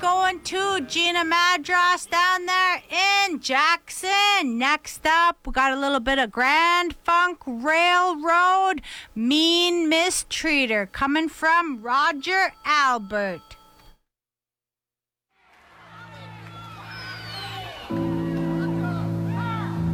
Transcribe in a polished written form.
going to Gina Madras down there in Jackson. Next up, we got a little bit of Grand Funk Railroad, Mean Mistreater, coming from Roger Albert.